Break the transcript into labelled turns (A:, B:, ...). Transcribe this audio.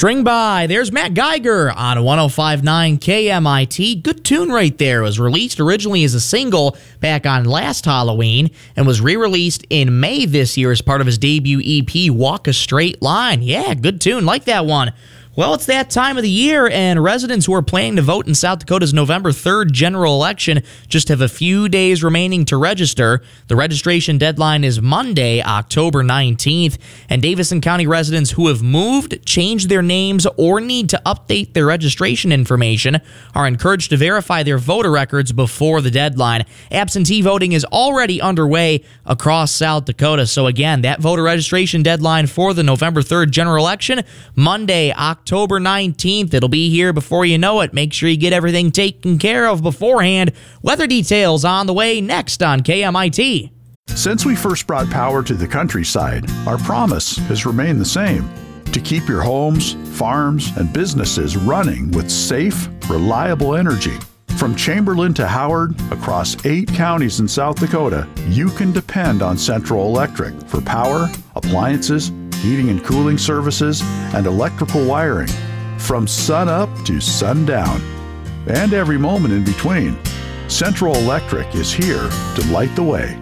A: String by. There's Matt Geiger on 105.9 KMIT. Good tune right there. It was released originally as a single back on last Halloween and was re-released in May this year as part of his debut EP, Walk a Straight Line. Yeah, good tune. Like that one. Well, it's that time of the year, and residents who are planning to vote in South Dakota's November 3rd general election just have a few days remaining to register. The registration deadline is Monday, October 19th, and Davison County residents who have moved, changed their names, or need to update their registration information are encouraged to verify their voter records before the deadline. Absentee voting is already underway across South Dakota, so again, that voter registration deadline for the November 3rd general election, Monday, October 19th. It'll be here before you know it. Make sure you get everything taken care of beforehand. Weather details on the way next on KMIT.
B: Since we first brought power to the countryside, our promise has remained the same: to keep your homes, farms, and businesses running with safe, reliable energy. From Chamberlain to Howard, across 8 counties in South Dakota, you can depend on Central Electric for power, appliances, heating and cooling services, and electrical wiring, from sun up to sundown, and every moment in between. Central Electric is here to light the way.